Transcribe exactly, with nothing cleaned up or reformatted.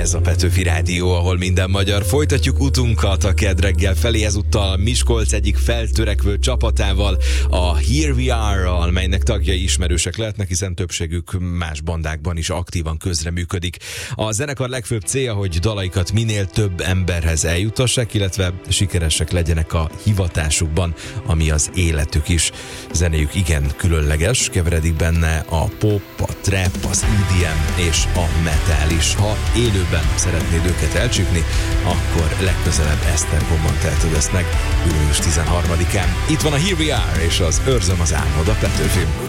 Ez a Petőfi Rádió, ahol minden magyar. Folytatjuk utunkat a Kedd reggel felé, ezúttal Miskolc egyik feltörekvő csapatával, a Here We Are-ral, melynek tagjai ismerősek lehetnek, hiszen többségük más bandákban is aktívan közreműködik. A zenekar legfőbb célja, hogy dalaikat minél több emberhez eljutassák, illetve sikeresek legyenek a hivatásukban, ami az életük is. Zenéjük igen különleges, keveredik benne a pop, a trap, az í dé em és a metal is. Ha élőben szeretnéd őket elcsípni, akkor legközelebb Esztergomban teheted ezt meg július tizenharmadikán. Itt van a Here We Are és az Őrzöm az álmod, a Petőfi.